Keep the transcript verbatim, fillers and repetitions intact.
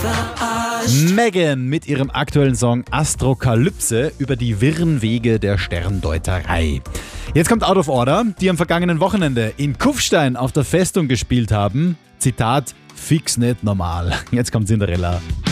Megan mit ihrem aktuellen Song Astrokalypse über die wirren Wege der Sterndeuterei. Jetzt kommt Out of Order, die am vergangenen Wochenende in Kufstein auf der Festung gespielt haben. Zitat, fix nicht normal. Jetzt kommt Cinderella.